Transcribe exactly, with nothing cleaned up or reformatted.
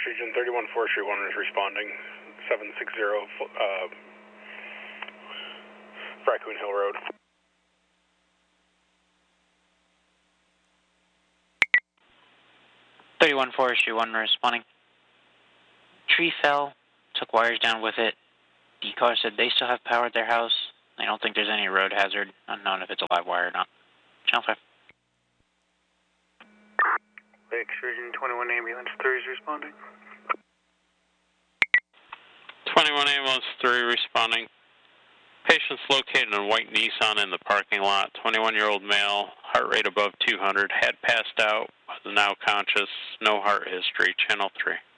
Region, thirty-one Forestry one is responding, seven six zero, uh, Raccoon Hill Road. thirty-one Forestry one responding. Tree fell, took wires down with it. The caller said they still have power at their house. They don't think there's any road hazard, unknown if it's a live wire or not. Channel five. Lake Region twenty-one Ambulance three is responding. twenty-one Ambulance three responding. Patient's located in a white Nissan in the parking lot. twenty-one-year-old male, heart rate above two hundred, had passed out, was now conscious, no heart history. Channel three.